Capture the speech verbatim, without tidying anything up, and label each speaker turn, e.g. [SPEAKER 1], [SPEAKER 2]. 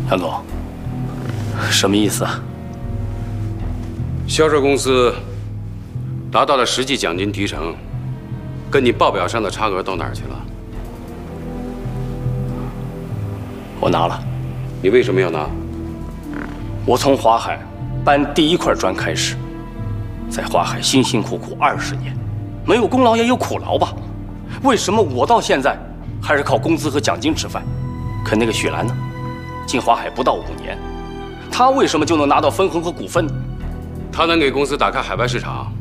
[SPEAKER 1] 杨总，什么意思啊？
[SPEAKER 2] 销售公司拿到的实际奖金提成，跟你报表上的差额到哪儿去了？
[SPEAKER 1] 我拿了。
[SPEAKER 2] 你为什么要拿？
[SPEAKER 1] 我从华海搬第一块砖开始，在华海辛辛苦苦二十年，没有功劳也有苦劳吧？为什么我到现在还是靠工资和奖金吃饭？可那个许兰呢？进华海不到五年，他为什么就能拿到分红和股份呢？
[SPEAKER 2] 他能给公司打开海外市场，